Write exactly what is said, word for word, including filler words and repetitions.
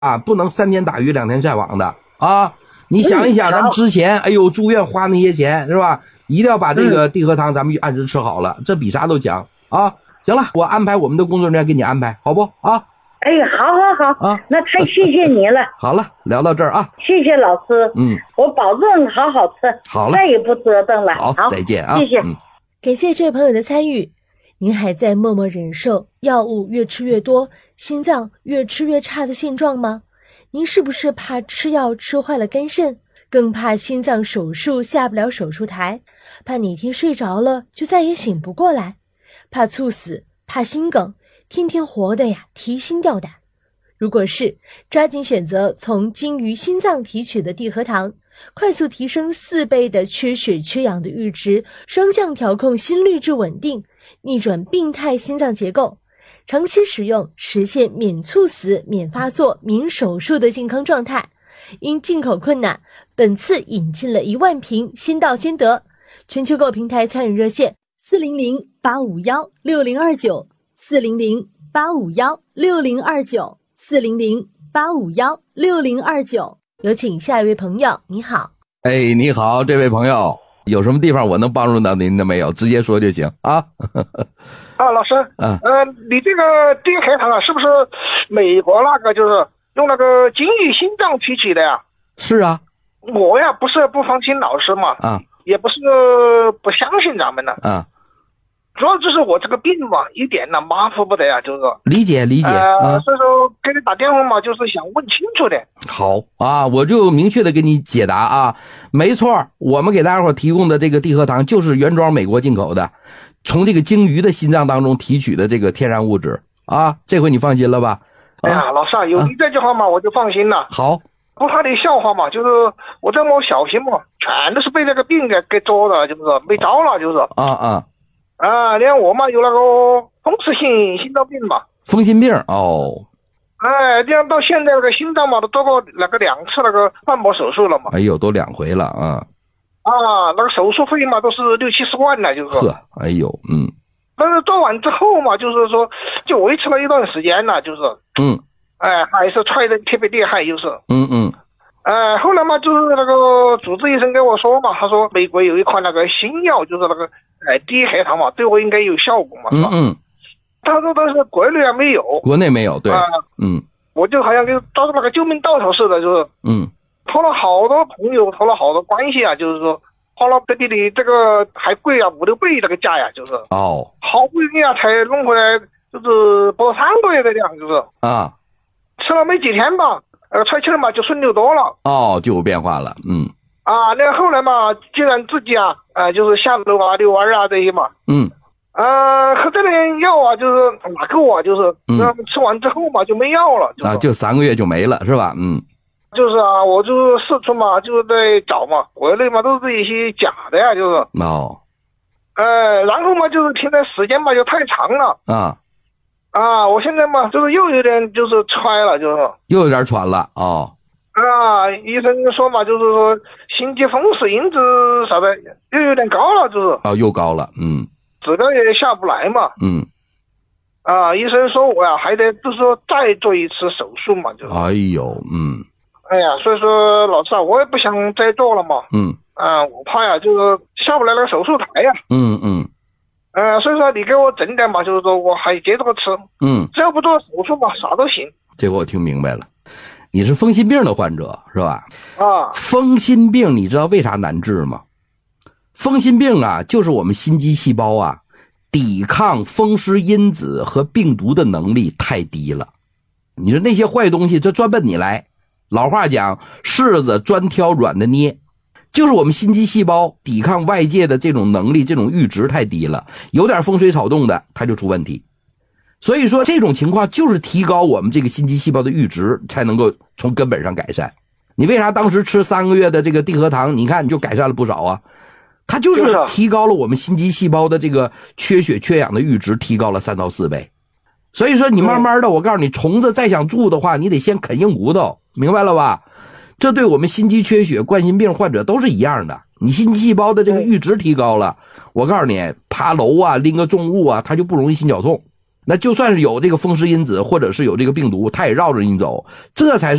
啊，不能三天打鱼两天晒网的啊！你想一想，咱们之前哎呦住院花那些钱是吧？一定要把这个地核糖咱们按时吃好了，这比啥都强啊！行了，我安排我们的工作人员给你安排，好不啊？ 哎，好好好啊，那太谢谢你了。 好了，聊到这儿啊， 谢谢老师。 嗯， 我保证好好吃。 好了， 再也不折腾了。 好， 好， 再见啊， 谢谢。 嗯， 感谢这位朋友的参与。您还在默默忍受药物越吃越多，心脏越吃越差的现状吗？您是不是怕吃药吃坏了肝肾，更怕心脏手术下不了手术台，怕哪天睡着了就再也醒不过来，怕猝死，怕心梗，天天活的呀提心吊胆？如果是，抓紧选择从精于心脏提取的地核糖，快速提升四倍的缺血缺氧的阈值，双向调控心律质稳定，逆转病态心脏结构，长期使用实现免猝死、免发作、免手术的健康状态。因进口困难，本次引进了一万瓶，先到先得。全球购平台参与热线四零零八五一六零二九四零零八五一六零二九四零零八五一六零二九。有请下一位朋友，你好。 哎，你好，这位朋友，有什么地方我能帮助到您的没有？直接说就行啊。 啊，老师， 嗯， 呃，你这个地核糖啊，是不是美国那个就是用那个精益心脏提取的呀？ 是啊。 我呀不是不放心老师嘛， 啊， 也不是不相信咱们的， 啊， 主要就是我这个病嘛，一点呢马虎不得呀，就是理解理解， 呃、 啊， 所以说给你打电话嘛，就是想问清楚的。 好啊，我就明确的给你解答啊，没错，我们给大家伙提供的这个地核糖就是原装美国进口的，从这个鲸鱼的心脏当中提取的这个天然物质啊，这回你放心了吧？啊、 哎呀，老师啊，有你这句话嘛，啊、我就放心了。 好， 不怕你笑话嘛，就是我这么小心嘛，全都是被这个病给给捉的，就是没招了，就是啊啊啊，连我嘛有那个风湿性心脏病嘛， 风心病哦， 哎，这样到现在那个心脏嘛都做过那个两次那个瓣膜手术了嘛， 哎呦，都两回了啊。 啊，那个手术费嘛都是六七十万呢，就是呵，哎呦，嗯， 但是做完之后嘛，就是说就维持了一段时间了，就是嗯， 哎，还是踹的特别厉害，就是嗯嗯， 呃，后来嘛，就是那个主治医生跟我说嘛，他说美国有一款那个新药，就是那个呃地核糖嘛，对我应该有效果嘛， 嗯嗯， 他说但是国内还没有， 国内没有，对， 呃、 嗯， 我就好像跟抓住那个救命稻草似的，就是嗯。 托了好多朋友，托了好多关系啊，就是说花了这比你这个还贵啊，五六倍这个价呀，就是哦， 好不容易啊才弄回来，就是不到三个月的量，就是啊， 吃了没几天吧，呃，踹气儿嘛就顺溜多了， 哦，就有变化了，嗯， 啊，那后来嘛，既然自己啊，呃，就是下楼啊、遛弯啊这些嘛， 嗯， 呃，喝这点药啊，就是哪够啊，就是，嗯，吃完之后嘛就没药了， 啊，就三个月就没了，是吧？嗯。 就是啊，我就是四处嘛，就是在找嘛，国内嘛都是一些假的呀，就是。 哦。 呃，然后嘛，就是停的时间嘛就太长了。 啊。 啊，我现在嘛，就是又有点就是揣了，就是。 又有点喘了哦。 啊，医生说嘛，就是说心肌风湿因子啥的又有点高了，就是。 哦，又高了，嗯。 指标也下不来嘛。 嗯。 啊，医生说我呀还得就是说再做一次手术嘛，就是。 哎呦，嗯。 哎呀，所以说老师啊，我也不想再做了嘛。 嗯。 啊，我怕呀，就是下不来那个手术台呀。 嗯嗯。 呃，所以说你给我整点嘛，就是说我还接着吃。 嗯。 只要不做手术嘛，啥都行。 这个我听明白了，你是风心病的患者是吧？ 啊。 风心病你知道为啥难治吗？风心病啊，就是我们心肌细胞啊，抵抗风湿因子和病毒的能力太低了。你说那些坏东西这专奔你来，老话讲柿子专挑软的捏，就是我们心肌细胞抵抗外界的这种能力，这种阈值太低了，有点风吹草动的它就出问题。所以说这种情况就是提高我们这个心肌细胞的阈值才能够从根本上改善。你为啥当时吃三个月的这个地核糖你看你就改善了不少啊？它就是提高了我们心肌细胞的这个缺血缺氧的阈值，提高了三到四倍。所以说你慢慢的，我告诉你，虫子再想住的话，你得先啃硬骨头，明白了吧？这对我们心肌缺血、冠心病患者都是一样的。你心肌细胞的这个阈值提高了，我告诉你，爬楼啊、拎个重物啊，它就不容易心绞痛。 那就算是有这个风湿因子或者是有这个病毒，它也绕着你走，这才是